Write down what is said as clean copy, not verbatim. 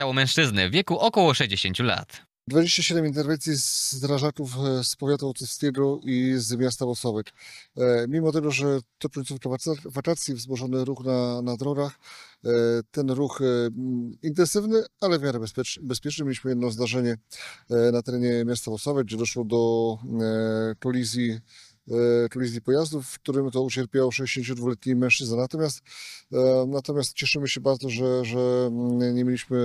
Ciało mężczyzny w wieku około 60 lat. 27 interwencji strażaków z powiatu Augustynu i z miasta Łosowych. Mimo tego, że to końcówka wakacji, wzmożony ruch na drogach, ten ruch intensywny, ale w miarę bezpieczny. Mieliśmy jedno zdarzenie na terenie miasta Łosowych, gdzie doszło do kolizji pojazdów, w którym to ucierpiał 62-letni mężczyzna. Natomiast cieszymy się bardzo, że nie mieliśmy